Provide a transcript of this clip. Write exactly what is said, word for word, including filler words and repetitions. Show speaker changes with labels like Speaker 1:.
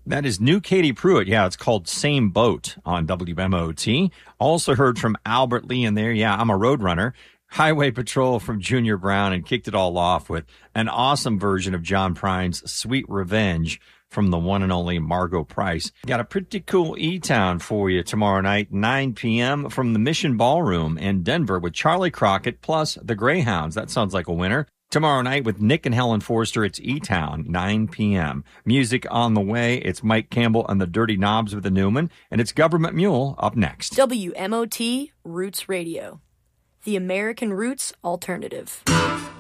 Speaker 1: That is new Katie Pruitt. Yeah, it's called Same Boat on W M O T. Also heard from Albert Lee in there. Yeah, I'm a road runner. Highway Patrol from Junior Brown, and kicked it all off with an awesome version of John Prine's Sweet Revenge from the one and only Margo Price. Got a pretty cool E-Town for you tomorrow night, nine p.m. from the Mission Ballroom in Denver with Charlie Crockett plus the Greyhounds. That sounds like a winner. Tomorrow night with Nick and Helen Forster, it's E-Town, nine p.m. Music on the way. It's Mike Campbell and the Dirty Knobs with the Newman, and it's Government Mule up next.
Speaker 2: W M O T Roots Radio, the American Roots Alternative.